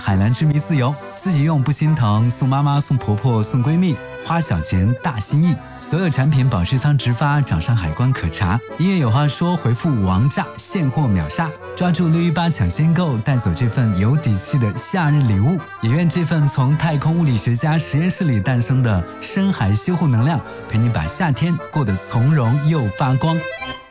海蓝之谜自由，自己用不心疼，送妈妈、送婆婆、送闺蜜，花小钱大心意。所有产品保税仓直发，掌上海关可查。音乐有话说，回复王炸，现货秒杀，抓住618抢先购，带走这份有底气的夏日礼物。也愿这份从太空物理学家实验室里诞生的深海修护能量，陪你把夏天过得从容又发光。